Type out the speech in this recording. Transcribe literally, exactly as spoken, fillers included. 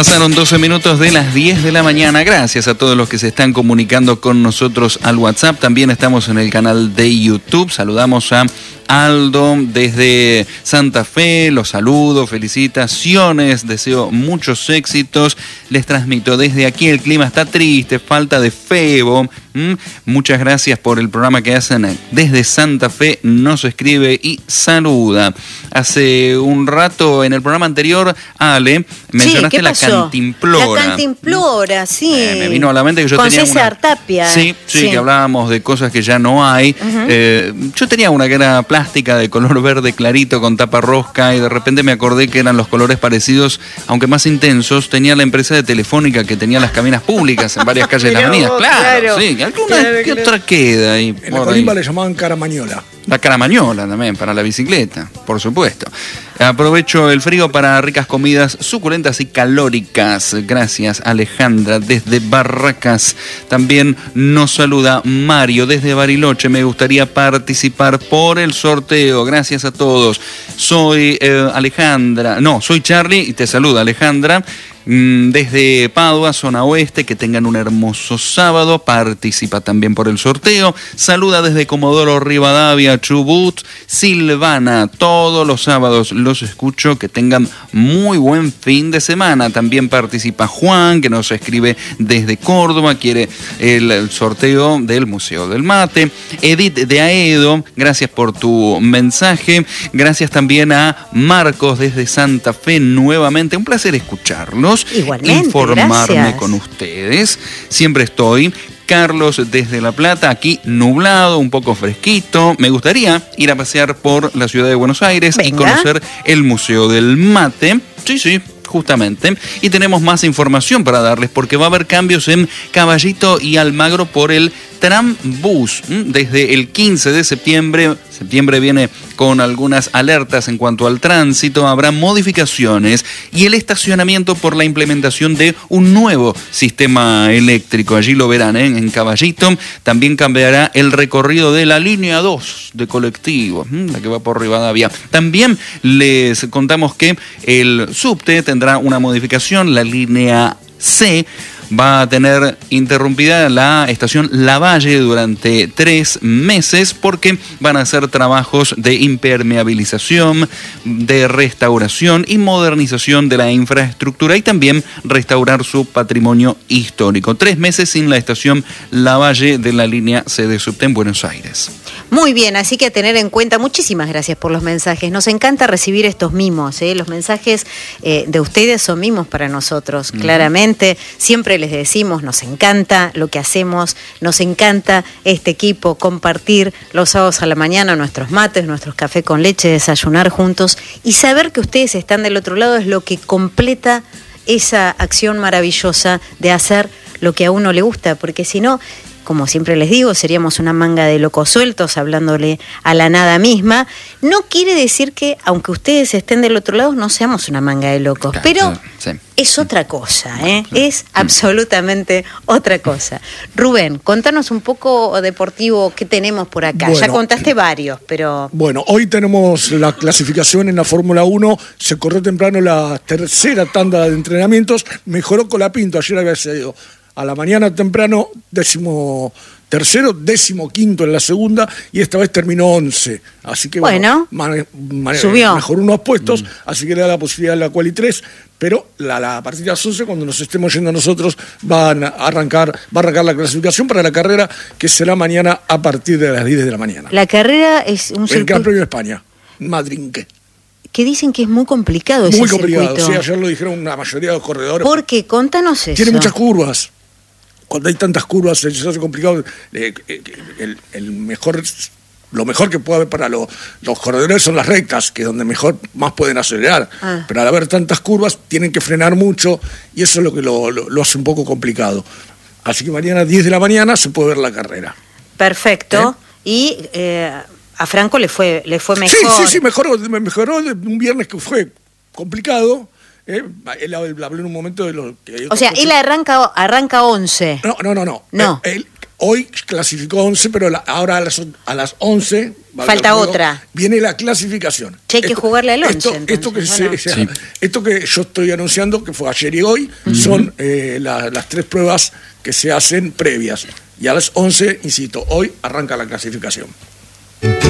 Pasaron doce minutos de las diez de la mañana. Gracias a todos los que se están comunicando con nosotros al WhatsApp. También estamos en el canal de YouTube. Saludamos a Aldo desde Santa Fe. Los saludo, felicitaciones, deseo muchos éxitos. Les transmito desde aquí, el clima está triste, falta de febo. ¿Mm? Muchas gracias por el programa que hacen desde Santa Fe. Nos escribe y saluda. Hace un rato en el programa anterior, Ale, mencionaste sí, la cantimplora. La cantimplora, sí. Eh, me vino a la mente que yo Con tenía César una... Tapia. Sí, sí, sí, que hablábamos de cosas que ya no hay. Uh-huh. eh, yo tenía una que era plástica de color verde clarito con tapa rosca y de repente me acordé que eran los colores parecidos, aunque más intensos. Tenía la empresa de Telefónica que tenía las cabinas públicas en varias calles de las avenidas. Claro, claro, sí. ¿Alguna claro, que claro. otra queda ahí? En la colimba le llamaban caramañola. La caramañola también, para la bicicleta, por supuesto. Aprovecho el frío para ricas comidas suculentas y calóricas. Gracias, Alejandra, desde Barracas. También nos saluda Mario, desde Bariloche. Me gustaría participar por el sorteo. Gracias a todos. Soy eh, Alejandra, no, soy Charlie y te saluda Alejandra. Desde Padua, zona oeste, que tengan un hermoso sábado. Participa también por el sorteo. Saluda desde Comodoro Rivadavia, Chubut, Silvana. Todos los sábados los escucho. Que tengan muy buen fin de semana. También participa Juan, que nos escribe desde Córdoba. Quiere el sorteo del Museo del Mate. Edith de Aedo, gracias por tu mensaje. Gracias también a Marcos desde Santa Fe nuevamente. Un placer escucharlo. Igualmente, informarme gracias. Con ustedes. Siempre estoy. Carlos desde La Plata, aquí nublado, un poco fresquito. Me gustaría ir a pasear por la ciudad de Buenos Aires. Venga. Y conocer el Museo del Mate. Sí, sí, justamente. Y tenemos más información para darles porque va a haber cambios en Caballito y Almagro por el Trambús. Desde el quince de septiembre, septiembre viene con algunas alertas en cuanto al tránsito, habrá modificaciones y el estacionamiento por la implementación de un nuevo sistema eléctrico. Allí lo verán, ¿eh? En Caballito. También cambiará el recorrido de la línea dos de colectivos, la que va por Rivadavia. También les contamos que el subte tendrá una modificación, la línea C. Va a tener interrumpida la estación Lavalle durante tres meses porque van a hacer trabajos de impermeabilización, de restauración y modernización de la infraestructura y también restaurar su patrimonio histórico. Tres meses sin la estación Lavalle de la línea C de subte en Buenos Aires. Muy bien, así que a tener en cuenta. Muchísimas gracias por los mensajes. Nos encanta recibir estos mimos, ¿eh? Los mensajes eh, de ustedes son mimos para nosotros, mm. claramente. Siempre les decimos, nos encanta lo que hacemos, nos encanta este equipo, compartir los sábados a la mañana nuestros mates, nuestros café con leche, desayunar juntos y saber que ustedes están del otro lado es lo que completa esa acción maravillosa de hacer lo que a uno le gusta, porque si no, como siempre les digo, seríamos una manga de locos sueltos hablándole a la nada misma. No quiere decir que, aunque ustedes estén del otro lado, no seamos una manga de locos, claro, pero sí. Es otra cosa, ¿eh? Sí. Es absolutamente otra cosa. Rubén, contanos un poco deportivo, ¿qué tenemos por acá? Bueno, ya contaste varios, pero... Bueno, hoy tenemos la clasificación en la Fórmula uno, se corrió temprano la tercera tanda de entrenamientos, mejoró Colapinto, ayer había sido... A la mañana temprano, décimo tercero, décimo quinto en la segunda, y esta vez terminó once. Así que bueno, bueno man, man, subió. Mejoró unos puestos, mm. así que le da la posibilidad de la quali tres, pero la, la partida de las once, cuando nos estemos yendo nosotros, van a arrancar, va a arrancar la clasificación para la carrera, que será mañana a partir de las diez de la mañana. La carrera es un circuito... El Gran Premio de España, Madrid. Que dicen que es muy complicado ese Muy complicado, circuito. Sí, ayer lo dijeron una mayoría de los corredores. ¿Por qué? Contanos eso. Tiene muchas curvas. Cuando hay tantas curvas se hace complicado. Eh, eh, el, el mejor, lo mejor que puede haber para lo, los corredores son las rectas, que es donde mejor más pueden acelerar. Ah. Pero al haber tantas curvas tienen que frenar mucho y eso es lo que lo, lo, lo hace un poco complicado. Así que mañana a diez de la mañana se puede ver la carrera. Perfecto. ¿Eh? Y eh, a Franco le fue, le fue mejor. Sí, sí, sí, mejoró, mejoró un viernes que fue complicado. Eh, él habló en un momento de lo que... O sea, él arranca arranca once. No, no, no. no. no. Él, Hoy clasificó once, pero la, ahora a las, a las once... Falta juego, otra. Viene la clasificación. Che, hay que esto, jugarle al once, esto, entonces, esto, que bueno. se, sí. esto que yo estoy anunciando, que fue ayer y hoy, uh-huh. son eh, la, las tres pruebas que se hacen previas. Y a las once, insisto, hoy arranca la clasificación.